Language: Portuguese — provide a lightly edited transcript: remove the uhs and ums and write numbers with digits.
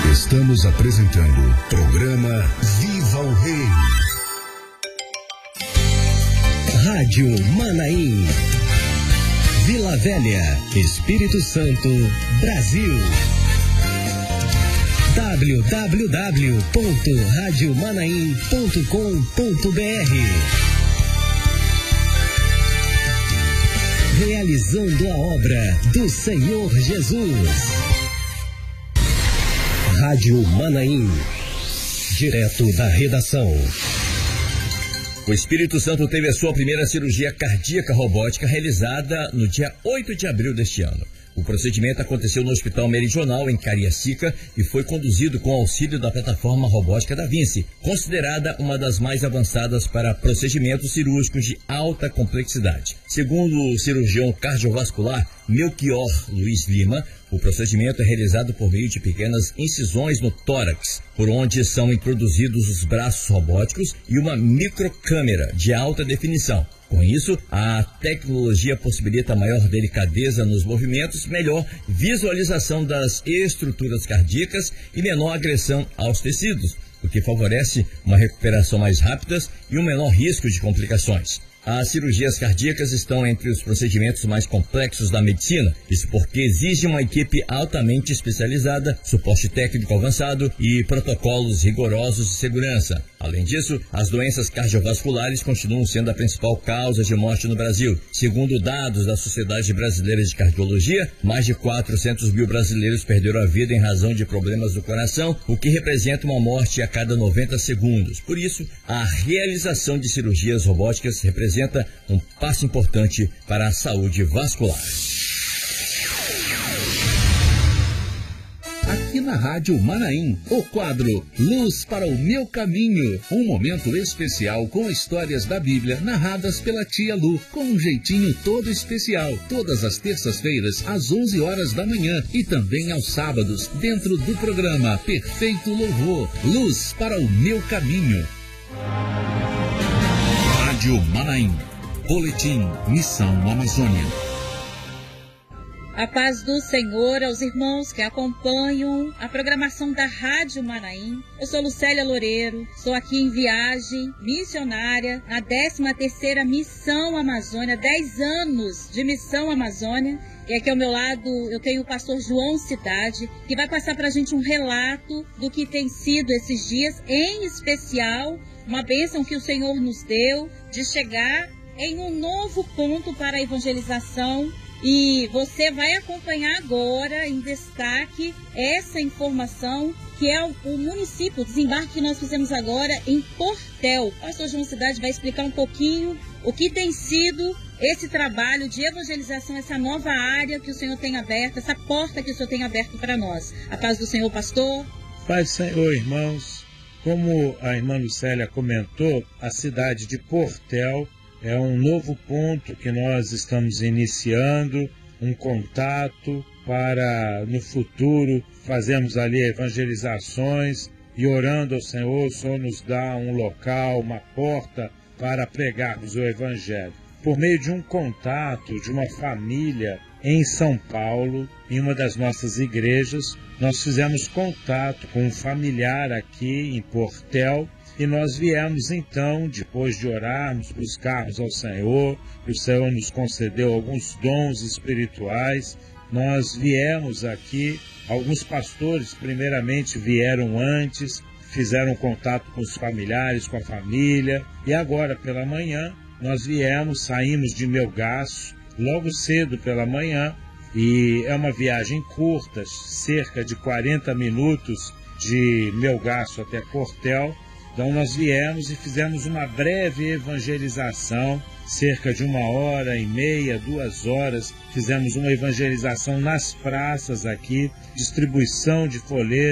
Estamos apresentando programa Viva o Rei. Rádio Manaim. Vila Velha, Espírito Santo, Brasil. www.radiomanaim.com.br. Realizando a obra do Senhor Jesus. Rádio Manaim, direto da redação. O Espírito Santo teve a sua primeira cirurgia cardíaca robótica realizada no dia 8 de abril deste ano. O procedimento aconteceu no Hospital Meridional, em Cariacica, e foi conduzido com auxílio da plataforma robótica da Vinci, considerada uma das mais avançadas para procedimentos cirúrgicos de alta complexidade. Segundo o cirurgião cardiovascular Melchior Luiz Lima, o procedimento é realizado por meio de pequenas incisões no tórax, por onde são introduzidos os braços robóticos e uma microcâmera de alta definição. Com isso, a tecnologia possibilita maior delicadeza nos movimentos, melhor visualização das estruturas cardíacas e menor agressão aos tecidos, o que favorece uma recuperação mais rápida e um menor risco de complicações. As cirurgias cardíacas estão entre os procedimentos mais complexos da medicina, isso porque exige uma equipe altamente especializada, suporte técnico avançado e protocolos rigorosos de segurança. Além disso, as doenças cardiovasculares continuam sendo a principal causa de morte no Brasil. Segundo dados da Sociedade Brasileira de Cardiologia, mais de 400 mil brasileiros perderam a vida em razão de problemas do coração, o que representa uma morte a cada 90 segundos. Por isso, a realização de cirurgias robóticas representa um passo importante para a saúde vascular. Aqui na Rádio Manaim, o quadro Luz para o Meu Caminho. Um momento especial com histórias da Bíblia narradas pela tia Lu, com um jeitinho todo especial. Todas as terças-feiras, às 11 horas da manhã e também aos sábados, dentro do programa Perfeito Louvor. Luz para o Meu Caminho. Rádio Manaim. Boletim Missão Amazônia. A paz do Senhor aos irmãos que acompanham a programação da Rádio Manaim. Eu sou Lucélia Loureiro, estou aqui em viagem missionária na 13ª Missão Amazônia, 10 anos de Missão Amazônia. E aqui ao meu lado eu tenho o pastor João Cidade, que vai passar para a gente um relato do que tem sido esses dias, em especial uma bênção que o Senhor nos deu de chegar em um novo ponto para a evangelização. E você vai acompanhar agora em destaque essa informação, que é o município, o desembarque que nós fizemos agora em Portel. O pastor João Cidade vai explicar um pouquinho o que tem sido esse trabalho de evangelização, essa nova área que o Senhor tem aberta, essa porta que o Senhor tem aberto para nós. A paz do Senhor, pastor. Paz do Senhor, irmãos. Como a irmã Lucélia comentou, a cidade de Portel é um novo ponto que nós estamos iniciando, um contato para, no futuro, fazermos ali evangelizações e orando ao Senhor, o Senhor nos dá um local, uma porta para pregarmos o Evangelho. Por meio de um contato de uma família em São Paulo, em uma das nossas igrejas, nós fizemos contato com um familiar aqui em Portel. E nós viemos então, depois de orarmos, buscarmos ao Senhor, o Senhor nos concedeu alguns dons espirituais, nós viemos aqui, alguns pastores primeiramente vieram antes, fizeram contato com os familiares, com a família, e agora pela manhã nós viemos, saímos de Melgaço, logo cedo pela manhã, e é uma viagem curta, cerca de 40 minutos de Melgaço até Portel. Então nós viemos e fizemos uma breve evangelização, cerca de 1h30, 2 horas, fizemos uma evangelização nas praças aqui, distribuição de folhetos,